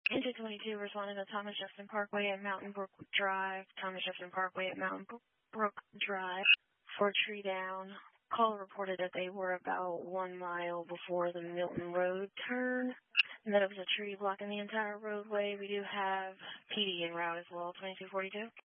Engine 22 responded to Thomas Jefferson Parkway at Mountain Brook Drive. Thomas Jefferson Parkway at Mountain Brook Drive for tree down. Call reported that they were about 1 mile before the Milton Road turn, and that it was a tree blocking the entire roadway. We do have PD en route as well, 2242.